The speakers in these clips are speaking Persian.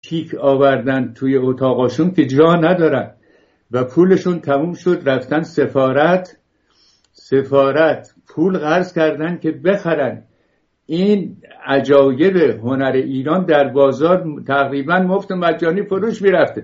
تیک آوردن توی اتاقاشون که جا ندارن و پولشون تموم شد، رفتن سفارت پول قرض کردن که بخرن این عجایب هنر ایران در بازار تقریبا مفت و مجانی فروش میرفته.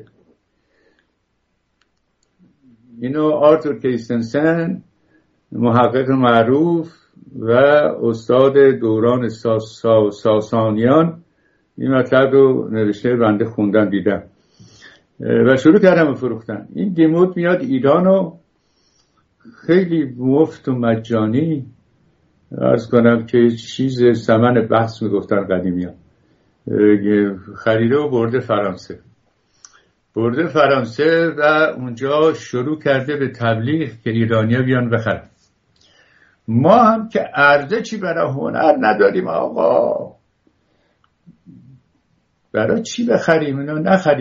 اینو آرتور کریستنسن محقق معروف و استاد دوران ساسانیان این مطلب رو نوشته، بنده خوندم دیدم و شروع کردم فروختن. این دیموت میاد ایرانو خیلی مفت و مجانی، عرض کنم که چیز ثمن بحث میگفتن قدیمیان، خریده و برده فرانسه و اونجا شروع کرده به تبلیغ که ایرانیا بیان بخرن. ما هم که عرضه چی برای هنر نداریم آقا، برای چی بخریم؟ اینا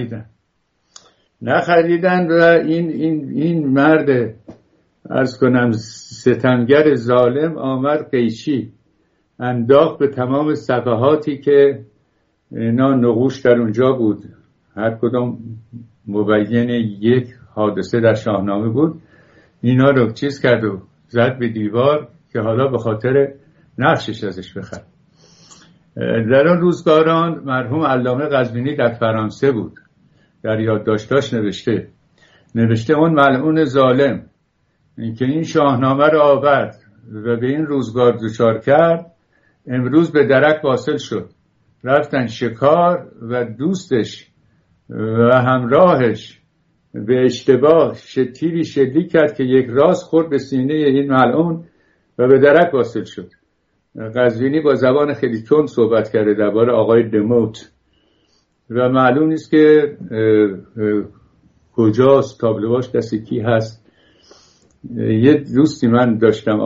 نخریدن و این مرد عرض کنم ستمگر ظالم آمد قیچی انداخت به تمام صفحاتی که اینا نقوش در اونجا بود، هر کدوم مبین یک حادثه در شاهنامه بود، اینا رو چیز کرد و زد به دیوار که حالا به خاطر نقشش ازش بخر. در آن روزگاران مرحوم علامه قزوینی در فرانسه بود، در یادداشتاش نوشته اون ملعون ظالم که این شاهنامه رو آورد و به این روزگار دچار کرد، امروز به درک واصل شد، رفتن شکار و دوستش و همراهش به اشتباه تیری شلیک کرد که یک راست خورد به سینه این ملعون و به درک واصل شد. قزوینی با زبان خیلی تند صحبت کرده درباره آقای دموت و معلوم نیست که کجاست، تابلوهاش دست کی هست. یه دوستی من داشتم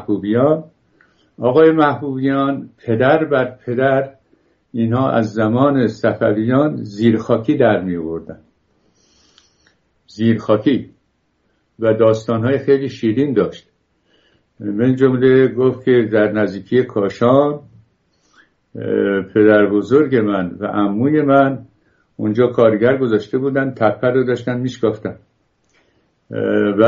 آقای محبوبیان پدر بر پدر اینها از زمان صفویان زیرخاکی در می آوردن، زیرخاکی و داستانهای خیلی شیرین داشت. من جمله گفت که در نزدیکی کاشان پدر بزرگ من و عموی من اونجا کارگر گذاشته بودن، تپه رو داشتن میشکافتن و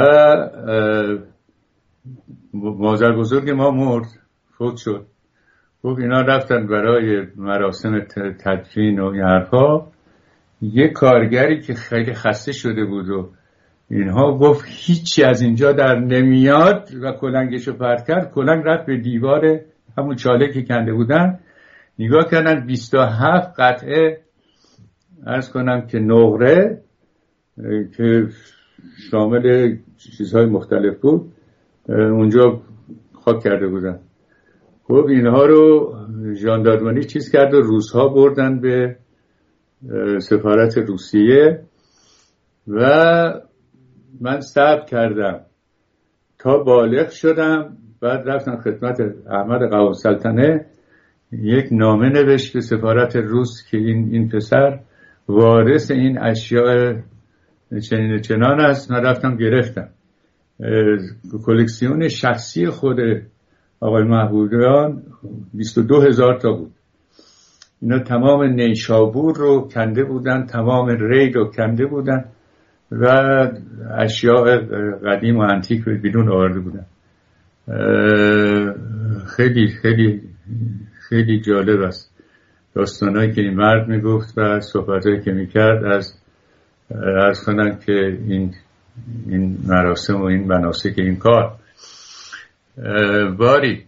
مادر بزرگ ما مرد، فوت شد. گفت اینا رفتن برای مراسم تدفین و این حرفا، یه کارگری که خیلی خسته شده بود و اینها گفت هیچی از اینجا در نمیاد و کلنگشو پرت کرد. کلنگ رفت به دیوار همون چاله که کنده بودن، نگاه کردن 27 قطعه عرض کنم که نقره که شامل چیزهای مختلف بود اونجا خاک کرده بودن. خب اینها رو ژاندارمری چیز کرد و روس‌ها بردن به سفارت روسیه و من صبر کردم تا بالغ شدم. بعد رفتم خدمت احمد قوام‌السلطنه، یک نامه نوشت به سفارت روس که این پسر وارث این اشیاء چنین چنان است. من رفتم گرفتم. کلکسیون شخصی خود آقای محبوبیان 22,000 تا بود. اینا تمام نیشابور رو کنده بودن، تمام ری رو کنده بودن و اشیاء قدیم و انتیک رو بیرون آورده بودن. خیلی خیلی خیلی جالب است داستانایی که این مرد میگفت و صحبتایی که میکرد از کنم که این مراسم و این مناسک این کار. باری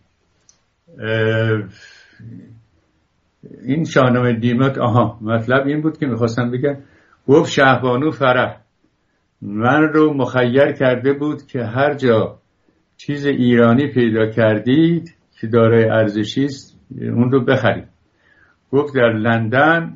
این شاهنامه دیموت مطلب این بود که میخواستم بگم. گفت شهبانو فرح من رو مخیر کرده بود که هر جا چیز ایرانی پیدا کردید که دارای ارزشی است اون رو بخرید. گفت در لندن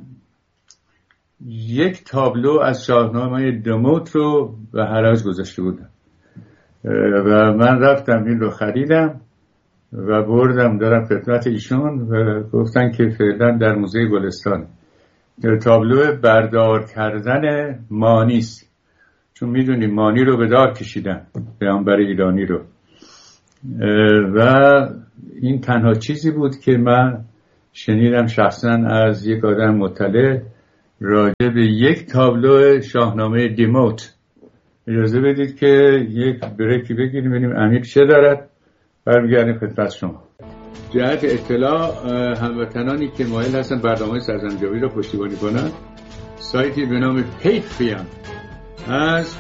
یک تابلو از شاهنامه دموت رو به حراج گذاشته بودن و من رفتم این رو خریدم و بردم دارم خدمت ایشون و گفتن که فعلا در موزه گلستان تابلو بردار کردن مانی است، چون میدونی مانی رو به دار کشیدن پیامبر ایرانی رو و این تنها چیزی بود که من شنیدم شخصا از یک آدم مطلع راجع به یک تابلو شاهنامه دیموت. اجازه بدید که یک بریکی بگیریم ببینیم امیر چه دارد، برمیگردیم خدمت شما. جهت اطلاع هموطنانی که مایل هستن برنامه سرزمین جاوید را پشتیبانی کنند، سایتی به نام پیتریون از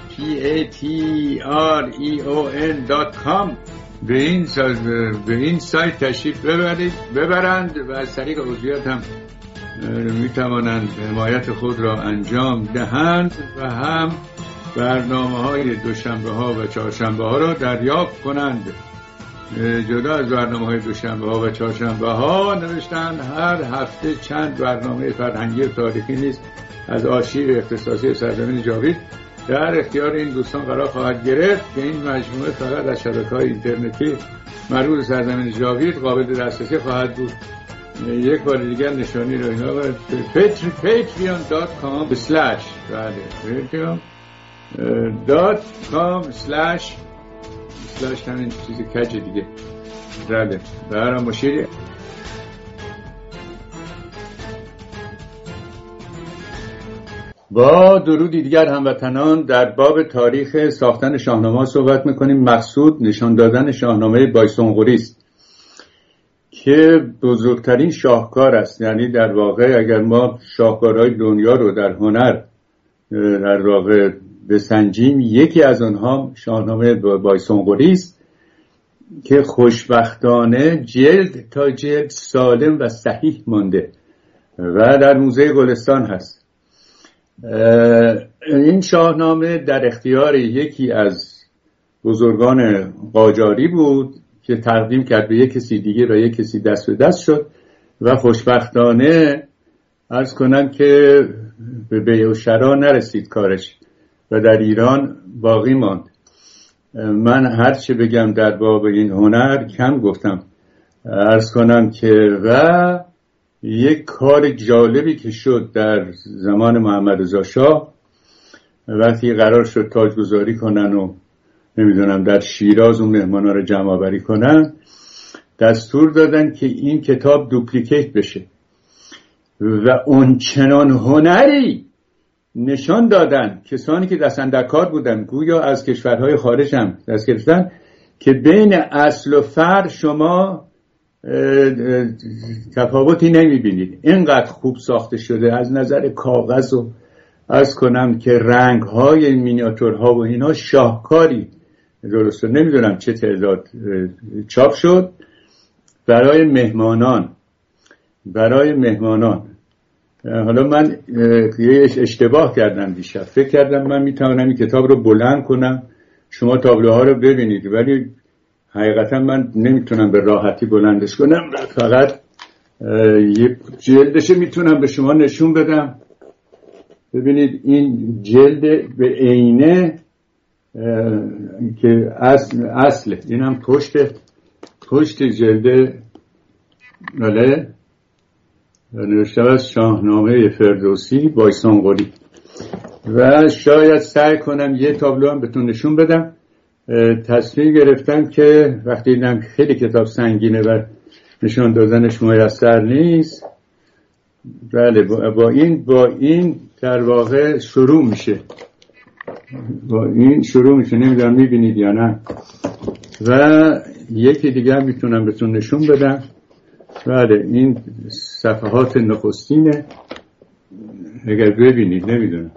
patreon.com به این سایت تشریف ببرند و از طریق عضویت هم می توانند حمایت خود را انجام دهند و هم برنامه‌های دوشنبه ها و چهارشنبه ها را دریافت کنند. جدا از برنامه‌های دوشنبه ها و چهارشنبه ها نوشتن هر هفته چند برنامه فرهنگی و تاریخی نیز از آرشیو اختصاصی سرزمین جاوید در اختیار این دوستان قرار خواهد گرفت که این مجموعه فقط از شبکه‌های اینترنتی مربوط سرزمین جاوید قابل دسترسی خواهد بود. یک بار دیگر نشانی رو اینا باید patreon.com/ بله patreon.com/ همین چیزی کج دیگه بله برام مشیری. با درودی دیگر هموطنان در باب تاریخ ساختن شاهنامه صحبت میکنیم. مقصود نشان دادن شاهنامه بایسونقوری است که بزرگترین شاهکار است. یعنی در واقع اگر ما شاهکارهای دنیا رو در هنر در واقع بسنجیم، یکی از آنها شاهنامه بایسونقوری است که خوشبختانه جلد تا جلد سالم و صحیح مانده و در موزه گلستان هست. این شاهنامه در اختیار یکی از بزرگان قاجاری بود که تقدیم کرد به یک کسی دیگه و یک کسی دست به دست شد و خوشبختانه عرض کنم که به بیع و شرا نرسید کارش و در ایران باقی ماند. من هر چه بگم در باب این هنر کم گفتم. عرض کنم که و یک کار جالبی که شد در زمان محمد رضا شاه وقتی قرار شد تاجگذاری کنن و نمیدونم در شیراز اون مهمانا رو جمع آوری کنن، دستور دادن که این کتاب دوپلیکیت بشه و اون چنان هنری نشان دادن کسانی که دست اندر کار بودن، گویا از کشورهای خارج هم دست گرفتن، که بین اصل و فرع شما تفاوتی نمیبینید. اینقدر خوب ساخته شده از نظر کاغذ و عرض کنم که رنگ‌های مینیاتورها و اینا شاهکاری درسته. نمیدونم چه تعداد چاپ شد برای مهمانان. حالا من یه اشتباه کردم دیشب، فکر کردم من میتونم این کتاب رو بلند کنم شما تابلوها رو ببینید، ولی حقیقتا من نمیتونم به راحتی بلندش کنم، فقط یه جلدش میتونم به شما نشون بدم. ببینید این جلد به عینه که اصله، این هم پشت جلد بله نوشته از شاهنامه فردوسی بایسونقوری و شاید سعی کنم یه تابلو هم بهتون نشون بدم. تصمیم گرفتم که وقتی دیدم خیلی کتاب سنگینه و نشان دادنش میسر نیست، بله با این در واقع شروع میشه. نمیدونم میبینید یا نه. و یکی دیگه هم میتونم بهتون نشون بدم. بله این صفحات نخستینه، اگر ببینید نمیدونم.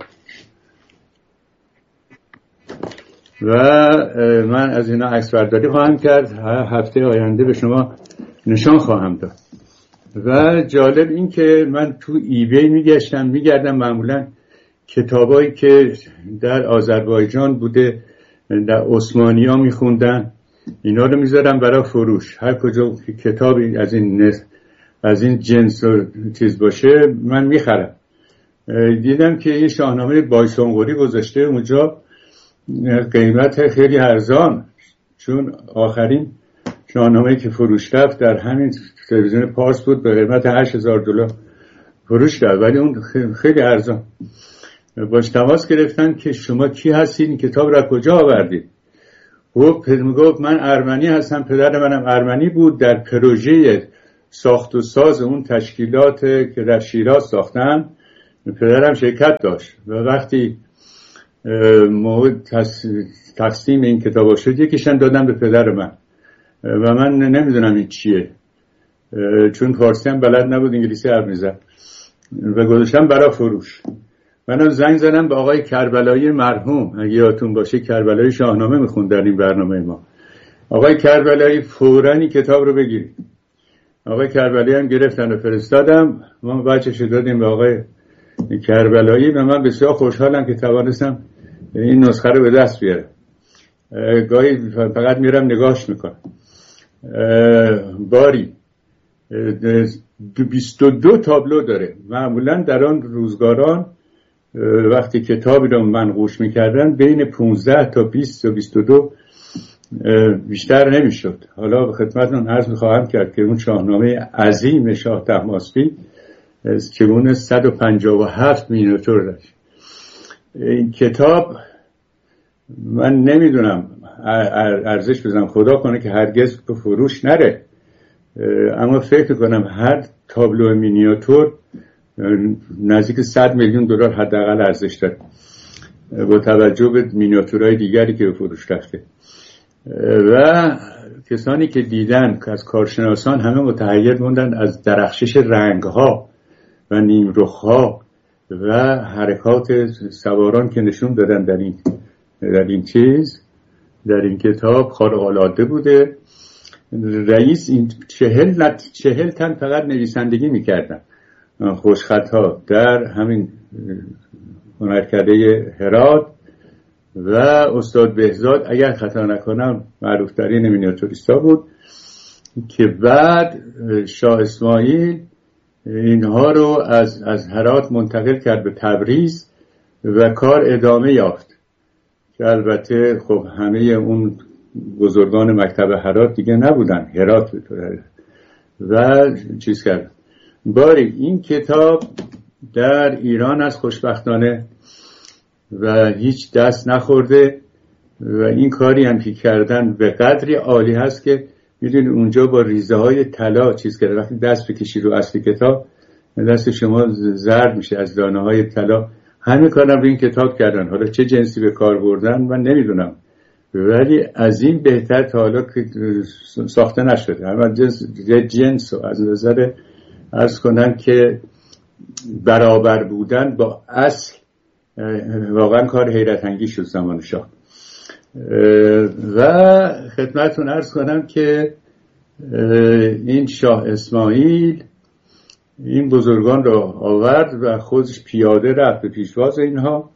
و من از اینا عکس برداری خواهم کرد، هفته آینده به شما نشان خواهم داد. و جالب این که من تو ایبی میگردم معمولا کتابایی که در آذربایجان بوده در عثمانی‌ها میخوندن اینا رو میذارم برای فروش. هر کجا کتابی از این جنس و چیز باشه من میخرم. دیدم که این شاهنامه بایسونقوری گذاشته اونجا قیمت خیلی ارزان، چون آخرین شاهنامه‌ای که فروش رفت در همین تلویزیون پارس بود به قیمت $8,000 فروش رفت، ولی اون خیلی ارزان. باش تماس گرفتن که شما کی هستید، این کتاب را کجا آوردید؟ گفت من ارمنی هستم، پدر منم ارمنی بود، در پروژه ساخت و ساز اون تشکیلات که در شیراز ساختن پدرم شرکت داشت و وقتی موعد تقسیم این کتابا شد یکیشن دادم به پدر من و من نمیدونم این چیه، چون فارسی هم بلد نبود، انگلیسی حرف میزد و گذاشتم برای فروش. منم زنگ زدم به آقای کربلایی مرحوم، اگه یادتون باشه کربلایی شاهنامه میخوند در این برنامه ما. آقای کربلایی فوراً این کتاب رو بگیرید. آقای کربلایی هم گرفتن و فرستادم، ما بچه‌شو دادیم به آقای کربلایی و من بسیار خوشحالم که توانستم این نسخه رو به دست بیارم. گاهی فقط میرم نگاهش میکنم. باری 22 تابلو داره. معمولا در آن روزگاران وقتی کتابی رو منقوش میکردن بین 15 تا 20 تا 22 بیشتر نمیشد. حالا به خدمتتون عرض میخواهم کرد که اون شاهنامه عظیم شاه طهماسبی که اون 157 مینیاتور داشت. این کتاب من نمیدونم ارزش بزنم، خدا کنه که هرگز به فروش نره، اما فکر کنم هر تابلو مینیاتور نزدیک 100 میلیون دلار حداقل ارزش داره با توجه به مینیاتورهای دیگری که به فروش رفته. و کسانی که دیدن که از کارشناسان همه متحیر موندن از درخشش رنگها و نیمرخها و حرکات سواران که نشون دادن در این کتاب خارق العاده بوده. رئیس این 40 تن فقط نویسندگی میکردن خوشخطها در همین هنرکده هرات و استاد بهزاد اگر خطا نکنم معروف ترین مینیاتوریستا بود که بعد شاه اسماعیل اینها رو از هرات منتقل کرد به تبریز و کار ادامه یافت که البته خب همه اون بزرگان مکتب هرات دیگه نبودن، هرات و چیز کرد. باری این کتاب در ایران از خوشبختانه و هیچ دست نخورده و این کاری هم که کردن به قدری عالی هست که میدونی اونجا با ریزه های طلا چیز کرده. وقتی دست بکشی رو اصل کتاب دست شما زرد میشه از دانه های طلا. همین کارم رو این کتاب کردن. حالا چه جنسی به کار بردن من نمیدونم، ولی از این بهتر تا حالا که ساخته نشده. اما جنس رو از نظر عرض کنم که برابر بودن با اصل واقعا کار حیرت انگیز شد زمان شاه. و خدمتتون عرض کنم که این شاه اسماعیل این بزرگان رو آورد و خودش پیاده رفت به پیشواز اینها.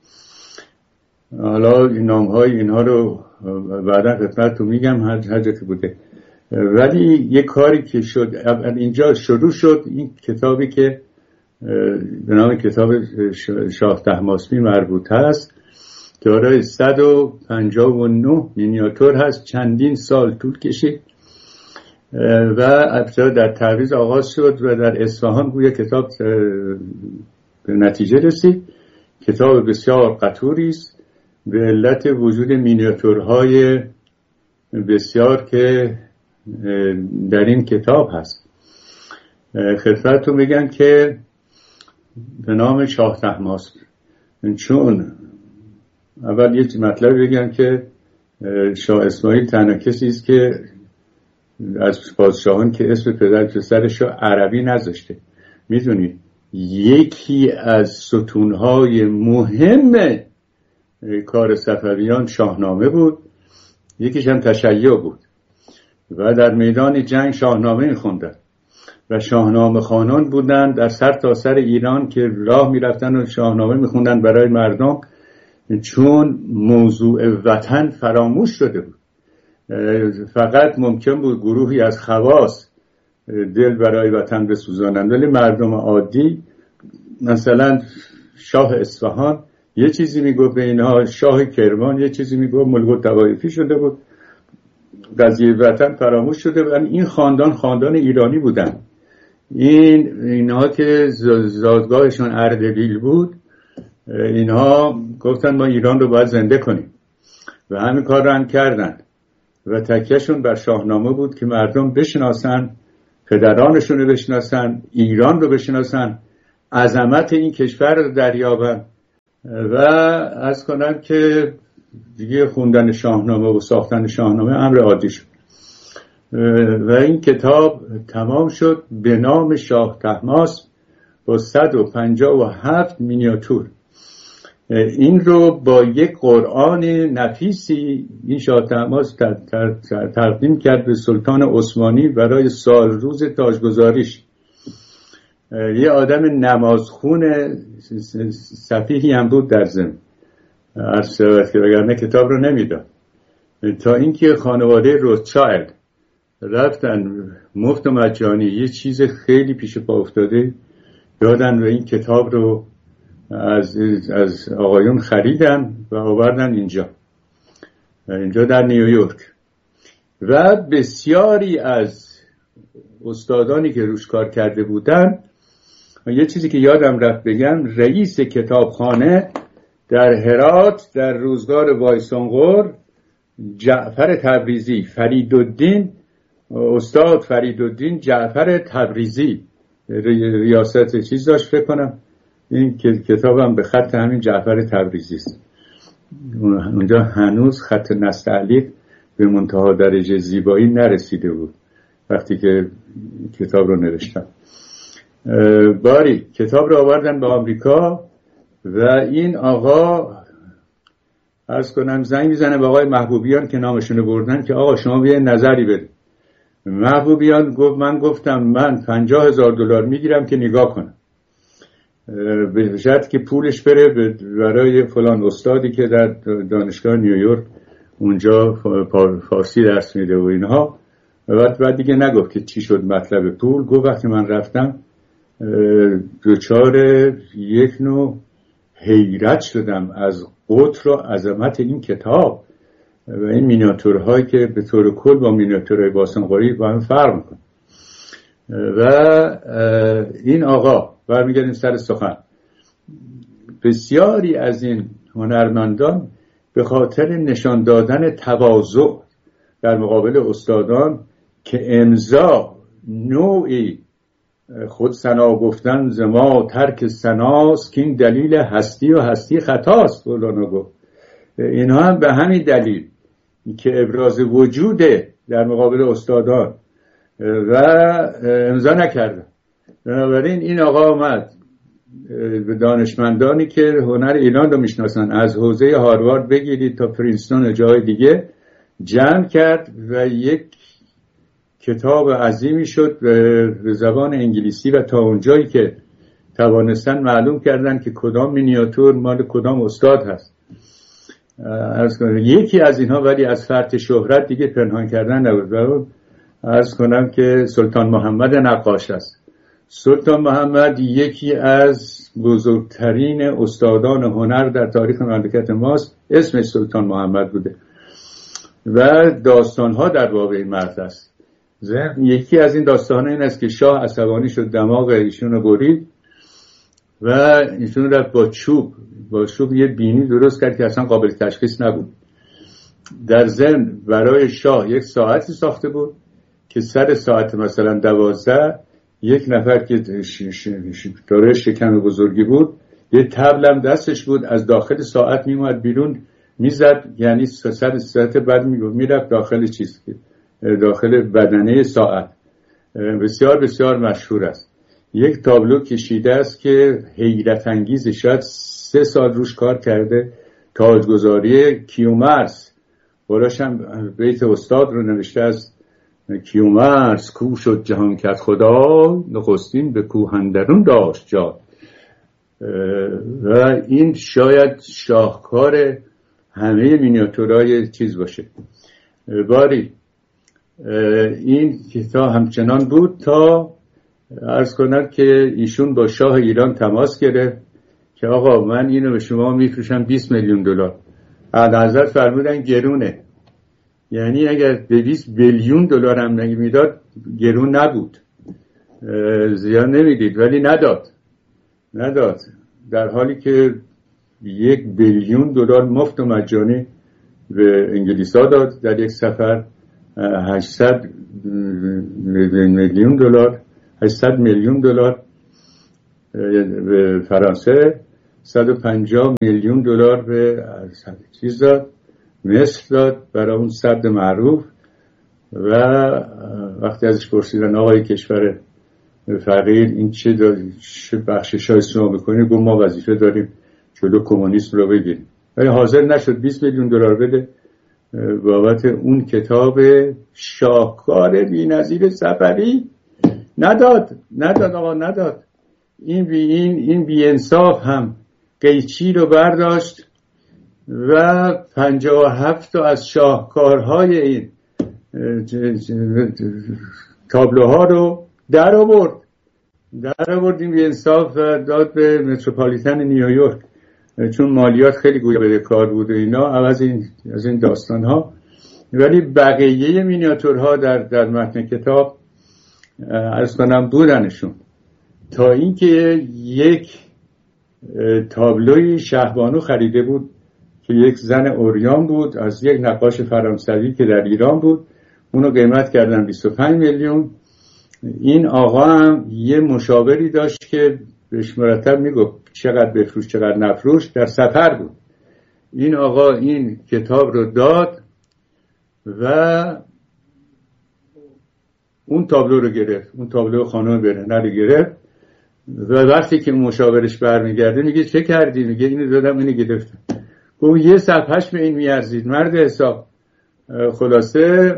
حالا این نامهای اینها رو بعدا خدمتتون میگم هر جایی بوده. ولی یک کاری که شد اینجا شروع شد این کتابی که به نام کتاب شاه طهماسبی مربوط هست دارای 159 مینیاتور هست. چندین سال طول کشید و ابتدا در تبریز آغاز شد و در اصفهان گویا کتاب به نتیجه رسید. کتاب بسیار قطوری است به علت وجود مینیاتورهای بسیار که در این کتاب هست. خدمتتون میگم که به نام شاه طهماسب، چون اول یه مطلب بگم که شاه اسماعیل تنها کسی است که از پادشاهان که اسم پدر پسرش رو عربی نذاشته. میدونید یکی از ستونهای مهم کار صفویان شاهنامه بود، یکیش هم تشیع بود و در میدان جنگ شاهنامه میخوندن و شاهنامه خوانان بودن در سر تا سر ایران که راه میرفتن و شاهنامه میخوندن برای مردم، چون موضوع وطن فراموش شده بود. فقط ممکن بود گروهی از خواص دل برای وطن بسوزانند، ولی مردم عادی مثلا شاه اصفهان یه چیزی میگفت به اینها، شاه کرمان یه چیزی میگفت، ملک طوایفی شده بود، قضیه وطن فراموش شده بود. این خاندان ایرانی بودن. اینها که زادگاهشون اردبیل بود، اینها گفتن ما ایران رو باید زنده کنیم و همین کار رو هم کردن و تکیهشون بر شاهنامه بود که مردم بشناسن، پدرانشون رو بشناسن، ایران رو بشناسن، عظمت این کشور رو دریابن و عرض کنم که دیگه خوندن شاهنامه و ساختن شاهنامه امر عادی شد و این کتاب تمام شد به نام شاه طهماسب با 157 مینیاتور. این رو با یک قرآن نفیسی این شاه طهماسب تقدیم کرد به سلطان عثمانی برای سال روز تاجگذاریش. یه آدم نمازخون سفیهی هم بود در ضمن، عرض شود که وگرنه کتاب رو نمیداد. تا اینکه خانواده روتشایلد رفتن مفت و مجانی یه چیز خیلی پیش پا افتاده دادن و این کتاب رو از آقایون خریدن و آوردن اینجا در نیویورک. و بسیاری از استادانی که روش کار کرده بودن، یه چیزی که یادم رفت بگم، رئیس کتابخانه در هرات در روزگار وایسانقور جعفر تبریزی، فریدالدین، استاد فریدالدین جعفر تبریزی ریاست چیز داشت فکر کنم. این کتابم به خط همین جعفر تبریزی است. اونجا هنوز خط نستعلیق به منتها درجه زیبایی نرسیده بود وقتی که کتاب رو نوشتم. باری کتاب رو آوردن به آمریکا و این آقا عرض کنم زنگ میزنه به آقای محبوبیان که نامشونو بردن که آقا شما بیاین نظری بدید. محبوبیان گفت من گفتم من $50,000 میگیرم که نگاه کنم، به شرط که پولش بره برای فلان استادی که در دانشگاه نیویورک اونجا فارسی درس میده و اینها. و بعد دیگه نگفت که چی شد مطلب پول. گفت وقتی من رفتم دچار یک نوع حیرت شدم از قطر و عظمت این کتاب و این مینیاتورهایی که به طور کل با مینیاتورهای باستانقاری با هم فرق میکنه. و این آقا برمیگردیم سر سخن، بسیاری از این هنرمندان به خاطر نشان دادن تواضع در مقابل استادان که امضا نوعی خود ثنا گفتن زما ترک ثناست که این دلیل هستی و هستی خطاست. مولانا گفت اینها هم به همین دلیل که ابراز وجوده در مقابل استادان و امضا نکردن. بنابراین این آقا آمد به دانشمندانی که هنر ایران رو میشناسن از حوزه هاروارد بگیرید تا پرینستون و جای دیگه جمع کرد و یک کتاب عظیمی شد به زبان انگلیسی و تا اونجایی که توانستن معلوم کردن که کدام مینیاتور مال کدام استاد هست. عرض کنم یکی از اینها ولی از فرط شهرت دیگه پنهان کردن نبود. عرض کنم که سلطان محمد نقاش است. سلطان محمد یکی از بزرگترین استادان هنر در تاریخ مملکت ماست. اسمش سلطان محمد بوده و داستانها در باب این مرد است. یکی از این داستانها این است که شاه عصبانی شد، دماغ ایشون رو برید و ایشون رفت با چوب یه بینی درست کرد که اصلا قابل تشخیص نبود. در ضمن برای شاه یک ساعتی ساخته بود که سر ساعت مثلا 12 یک نفر که داره شکم بزرگی بود یه طبلم دستش بود از داخل ساعت میومد بیرون میزد، یعنی سر ساعت بعد میرفت داخل چیز، داخل بدنه ساعت. بسیار بسیار مشهور است. یک تابلو کشیده است که حیرت انگیز، شاید 3 سال روش کار کرده، تاجگذاری کیومرث. بالاش هم بیت استاد رو نوشته است: کیومرث کو شد جهان کرد خدا، نخستین به کوه اندرون داشت جا. و این شاید شاهکار همه مینیاتورهای چیز باشه. باری این کتاب همچنان بود تا عرض کنم که ایشون با شاه ایران تماس گرفت که آقا من اینو به شما میفروشم $20 میلیون. حضرت فرمودن گرونه، یعنی اگر $200 بیلیون هم میداد گرون نبود، زیاد نمیدید، ولی نداد در حالی که $1 بیلیون مفت و مجانی به انگلیس ها داد در یک سفر. 800 میلیون دلار به فرانسه 150 میلیون دلار به چیز داد، مصر داد برای اون سد معروف. و وقتی ازش پرسیدن آقای کشور فقیر این چه بخشش های سوم میکنی، گفت ما وظیفه داریم جلو کمونیسم رو بگیریم. ولی حاضر نشد 20 میلیون دلار بده بابت اون کتاب شاهکار بی‌نظیر صفوی. نداد. این بی‌انصاف هم قیچی رو برداشت و 57 تا از شاهکارهای این تابلوها رو در آورد این بی‌انصاف و داد به متروپولیتن نیویورک، چون مالیات خیلی گویا به کار بود و اینا، عوض از این داستان ها. ولی بقیه مینیاتورها در متن کتاب عرض کنم بودنشون، تا اینکه یک تابلوی شهبانو خریده بود که یک زن اوریان بود از یک نقاش فرانسوی که در ایران بود، اونو قیمت کردن 25 میلیون. این آقا هم یه مشاوری داشت که بهش مرتب میگفت چقدر بفروش چقدر نفروش، در سفر بود. این آقا این کتاب رو داد و اون تابلو رو گرفت، اون تابلو خانم برنر رو گرفت و وقتی که مشاورش برمیگرده میگه چه کردی؟ میگه اینو دادم اینو گرفتم. گفت یه صفحهش به این میارزید مرد حساب. خلاصه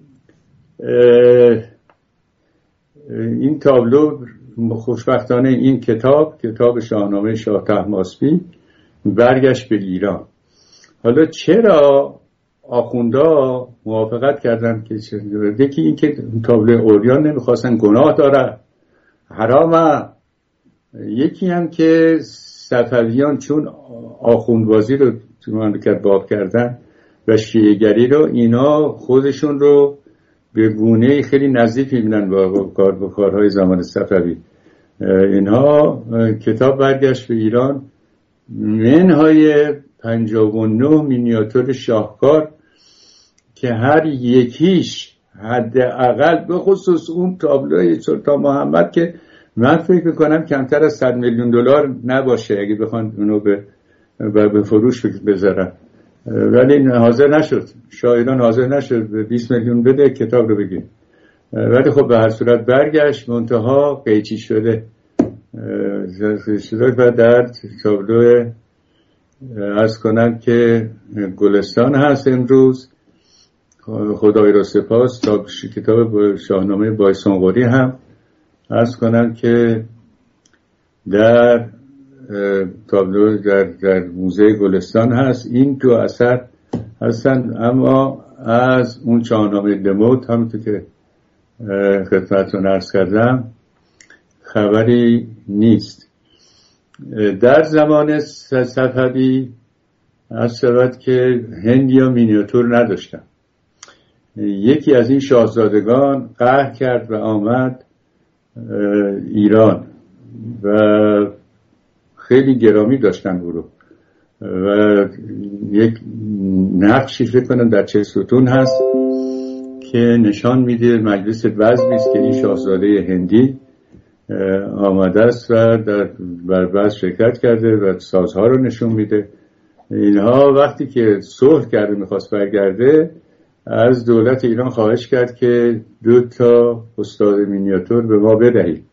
این تابلو خوشبختانه این کتاب شاهنامه شاه طهماسبی برگشت به ایران. حالا چرا آخوندا موافقت کردن که یکی این که تابلو اوریان نمیخواستن، گناه داره، حرامه. یکی هم که صفویان چون آخوندبازی رو تو مملکت باب کردن و شیعه‌گری رو، اینا خودشون رو به گونه خیلی نزدیک می‌بینن با کارهای زمان صفوی. اینها کتاب برگشت به ایران، منهای 59 مینیاتور شاهکار که هر یکیش حداقل به خصوص اون تابلوی سلطان محمد که من فکر می‌کنم کمتر از 100 میلیون دلار نباشه اگه بخوان اونو به فروش بذارن، ولی حاضر نشد، شاعران حاضر نشد به 20 میلیون بده کتاب رو بگیر. ولی خب به هر صورت برگشت، منتها قیچی شده و در تابلو عرض کنم که گلستان هست امروز، خدای را سپاس، تا کتاب شاهنامه بایسانقوری هم عرض کنم که در تابلو در موزه گلستان هست. این دو اثر هستن، اما از اون شاهنامه دموت همونطور که خدمتتون عرض کردم خبری نیست. در زمان صفوی از شود که هندیا مینیاتور نداشتن. یکی از این شاهزادگان قهر کرد و آمد ایران و خیلی گرامی داشتن او رو و یک نقشی فکر کنم در 40 ستون هست که نشان میده مجلس وزنی است که این شاهزاده هندی آمده است و بر وزن شرکت کرده و سازها رو نشون میده. اینها وقتی که صلح کرده میخواست برگرده، از دولت ایران خواهش کرد که 2 استاد مینیاتور به ما بدهید.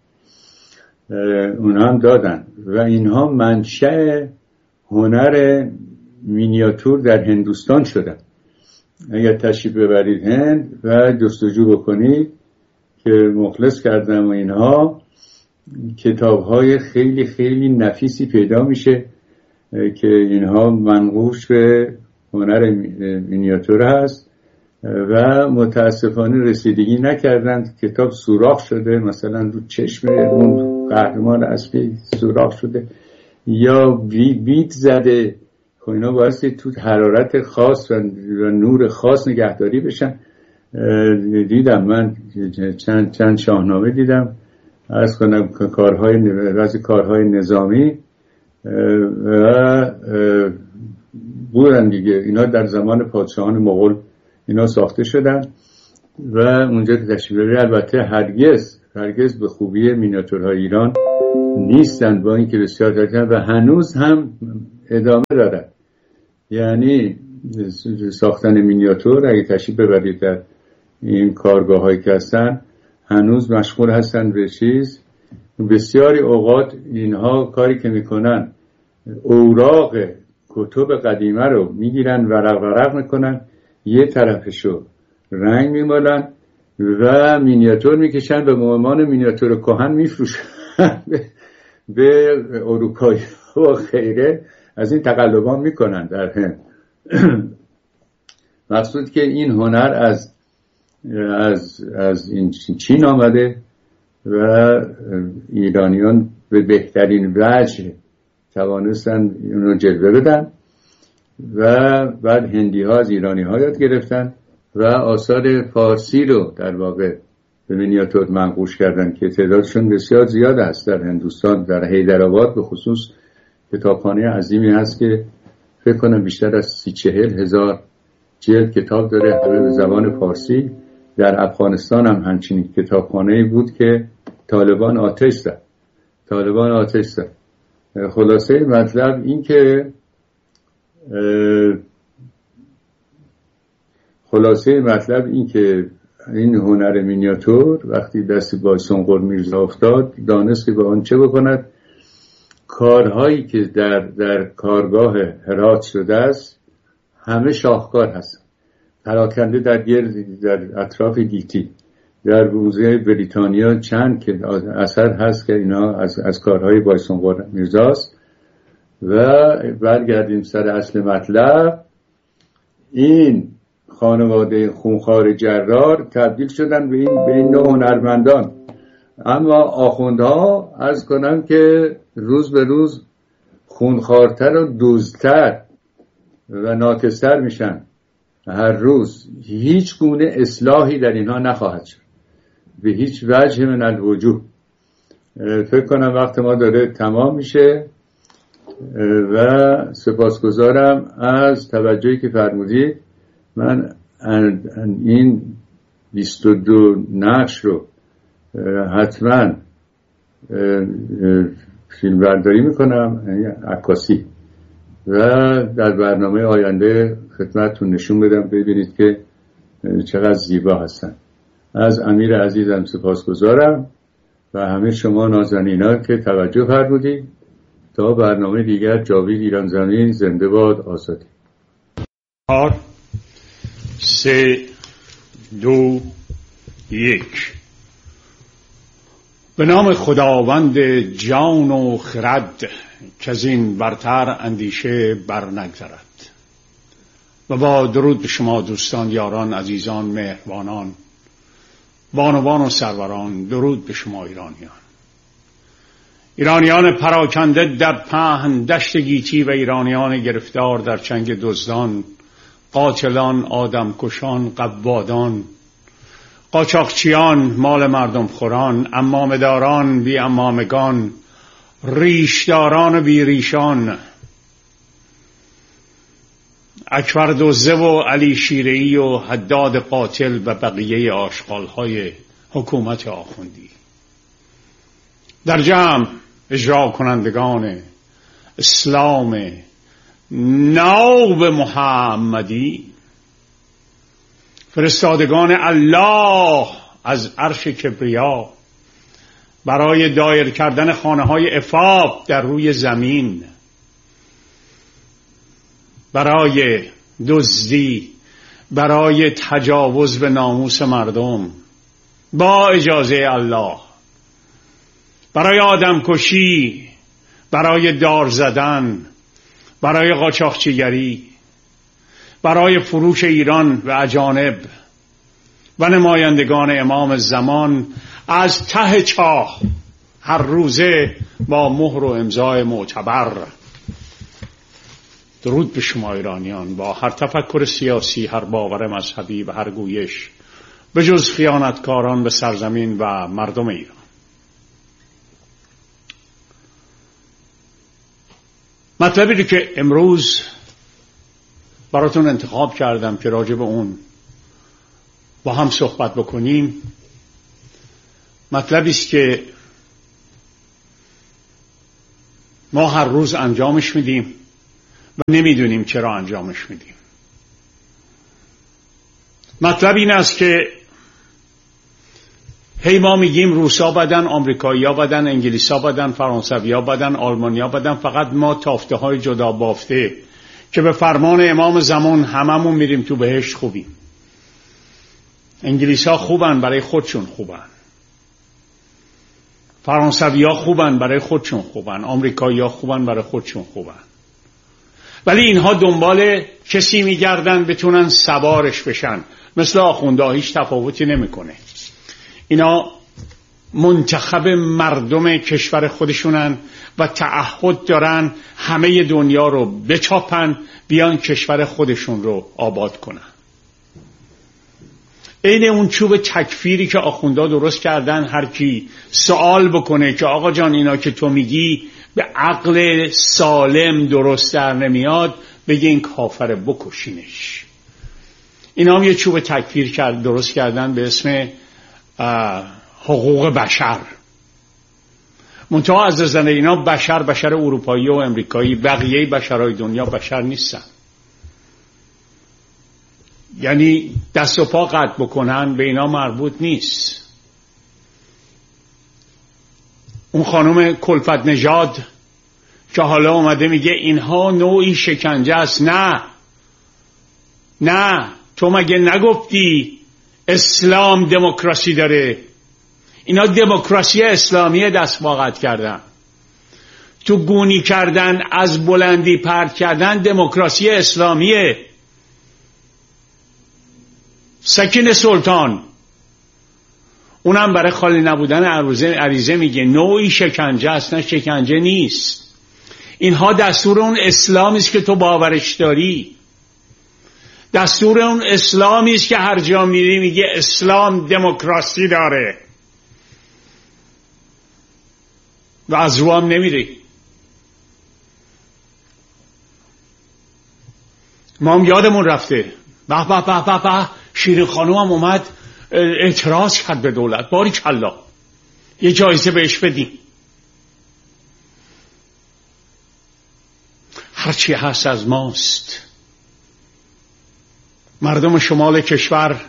اونها هم دادن و اینها منشأ هنر مینیاتور در هندوستان شدن. اگر تشریف ببرید هند و جستجو بکنید که مخلص کردم و اینها، کتاب‌های خیلی خیلی نفیسی پیدا میشه که اینها منقوش به هنر مینیاتور هست و متاسفانه رسیدگی نکردند. کتاب سوراخ شده، مثلا رو چشم اون قهرمان اصلی سوراخ شده یا بیت زده. خب اینا باعث تو حرارت خاص و نور خاص نگهداری بشن. دیدم من چند شاهنامه دیدم، عرض کنم کارهای نظامی و بودن دیگه. اینا در زمان پادشاهان مغول اینا ساخته شدن و اونجا تشریف ببرید. البته هرگز به خوبی مینیاتورهای ایران نیستند، با اینکه بسیار تاریخی و هنوز هم ادامه دارد. یعنی ساختن مینیاتور اگه تشریف ببرید در این کارگاه هایی که هستن هنوز مشغول هستن به چیز. بسیاری اوقات اینها کاری که میکنن اوراق کتب قدیمه رو میگیرن ورق میکنن، یه طرفشو رنگ میمالن و مینیاتور میکشن به عنوان مینیاتور کهن میفروشن به اروپایی و خیره. از این تقلبان میکنن در هند. مقصود که این هنر از این چین آمده و ایرانیان به بهترین وجه توانستن اونو جلوه بدن و بعد هندی ها از ایرانی ها یاد گرفتن و آثار فارسی رو در واقع به مینیاتور منقوش کردن که تعدادشون بسیار زیاد است در هندوستان. در حیدرآباد به خصوص کتابخانه عظیمی هست که فکر کنم بیشتر از 30-40 هزار جلد کتاب داره به زبان فارسی. در افغانستان هم همچنین کتابخانه‌ای بود که طالبان آتش زد. خلاصه مطلب این که این هنر مینیاتور وقتی دست با سنقر میرزا افتاد دانست که با آن چه بکند. کارهایی که در کارگاه هرات شده است همه شاهکار هست، پراکنده در اطراف گیتی. در موزه بریتانیا چند که اثر هست که اینا از کارهای بایسونقر میرزاست. و برگردیم سر اصل مطلب، این خانواده خونخوار جرار تبدیل شدن به این نوع هنرمندان. اما آخوندها عرض کنم که روز به روز خونخوارتر و دزدتر و ناکس‌تر میشن. هر روز هیچ گونه اصلاحی در اینها نخواهد شد به هیچ وجه من الوجوه. فکر کنم وقت ما داره تمام میشه و سپاسگزارم از توجهی که فرمودید. من این 22 نقش رو حتما فیلم برداری میکنم، عکاسی، و در برنامه آینده خدمتتون نشون بدم ببینید که چقدر زیبا هستن. از امیر عزیزم سپاسگزارم و همه شما نازنینا که توجه فرمودید. تا برنامه دیگر، جاوید ایران زمین زنده باد، آزادی. 3 2 1. به نام خداوند جان و خرد که از این برتر اندیشه بر نگذرد. و با درود به شما دوستان، یاران، عزیزان، مهربانان، بانوان و سروران، درود به شما ایرانیان پراکنده در پهن دشت گیتی و ایرانیان گرفتار در چنگ دزدان، قاتلان، آدمکشان، قوادان، قاچاقچیان، مال مردم خوران، عمامه‌داران، بی عمامگان، ریشداران و بی ریشان، اکبر دزده و علی شیره‌ای و حداد قاتل و بقیه آشغال‌های حکومت آخوندی. در جمع اجرا کنندگان اسلام ناب محمدی، فرستادگان الله از عرش کبریا برای دایر کردن خانه‌های عفاف در روی زمین، برای دزدی، برای تجاوز به ناموس مردم با اجازه الله، برای آدمکشی، برای دار زدن، برای قاچاقچیگری، برای فروش ایران و اجانب و نمایندگان امام زمان از ته چاه هر روزه با مهر و امضای معتبر. درود به شما ایرانیان با هر تفکر سیاسی، هر باور مذهبی و هر گویش به جز خیانتکاران به سرزمین و مردم ایران. مطلبی که امروز براتون انتخاب کردم که راجع به اون با هم صحبت بکنیم، مطلبی است که ما هر روز انجامش میدیم و نمیدونیم چرا انجامش میدیم. مطلب این است که هی ما میگیم روسا بدن، آمریکایی‌ها بدن، انگلیس‌ها بدن، فرانسوی‌ها بدن، آلمانی‌ها بدن، فقط ما تافته های جدا بافته که به فرمان امام زمان هممون میریم تو بهشت خوبیم. انگلیس‌ها خوبن، برای خودشون خوبن. فرانسوی‌ها خوبن، برای خودشون خوبن. آمریکایی‌ها خوبن، برای خودشون خوبن. ولی اینها دنبال کسی میگردن بتونن سوارش بشن. مثل آخونده هیچ تفاوتی نمیکنه. اینا منتخب مردم کشور خودشونن و تعهد دارن همه دنیا رو بچاپن، بیان کشور خودشون رو آباد کنن. این اون چوب تکفیری که آخونده درست کردن، هر کی سوال بکنه که آقا جان اینا که تو میگی به عقل سالم درست در نمیاد، بگه این کافر، بکشینش. اینا هم یه چوب تکفیر درست کردن به اسم حقوق بشر. منتها از نظر اینا بشر اروپایی و امریکایی، بقیه بشرهای دنیا بشر نیستن. یعنی دست و پا قطع بکنن به اینا مربوط نیست. اون خانم کلفت نژاد که حالا اومده میگه اینها نوعی شکنجه است. نه تو مگه نگفتی اسلام دموکراسی داره؟ اینا دموکراسی اسلامی دست با قطع کردن. تو گونی کردن، از بلندی پرت کردن دموکراسی اسلامیه. سکین سلطان اونم برای خالی نبودن عریضه میگه نوعی شکنجه است. نه شکنجه نیست. اینها دستور اون اسلامی است که تو باورش داری. دستور اون اسلامی است که هر جا میری میگه اسلام دموکراسی داره و از رو هم نمیری. ما هم یادمون رفته. به شیرین خانوم هم اومد اعتراض کرد به دولت. باریکالله، یه جایزه بهش بدیم. هرچی هست از ماست. مردم شمال کشور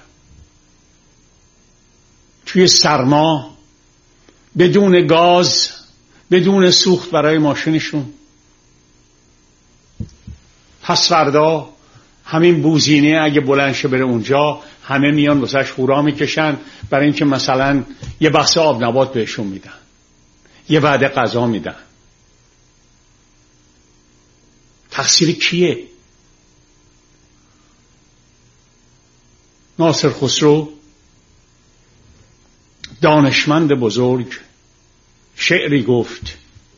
توی سرما بدون گاز، بدون سوخت برای ماشینشون، پس فردا همین بوزینه اگه بلند شه بره اونجا، همه میان واسش هورا میکشن برای اینکه مثلا یه بخش آب نبات بهشون میدن، یه وعده غذا میدن. تقصیر کیه؟ ناصر خسرو دانشمند بزرگ شعری گفت،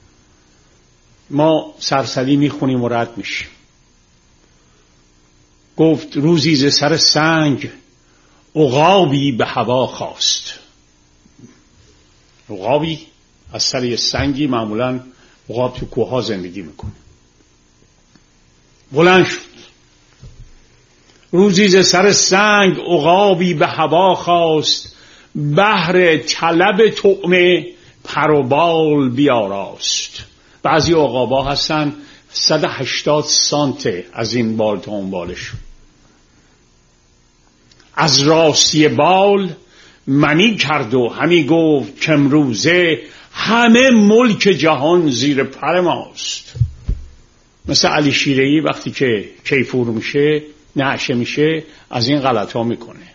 ما سرسری میخونیم و رد میشیم. گفت روزی ز سر سنگ عقابی به هوا خواست. عقابی از سر یه سنگی، معمولا عقاب تو کوه ها زندگی میکنه، بلند شد. روزی ز سر سنگ عقابی به هوا خواست، بهر طلب طعمه پر و بال بیاراست. بعضی عقابا هستن 180 سانت از این بال تا اون بالشون. از راستی بال منی کرد و همی گفت که امروزه همه ملک جهان زیر پر ماست. مثل علی شیره‌ای وقتی که کیفور میشه، نعشه میشه، از این غلط ها میکنه.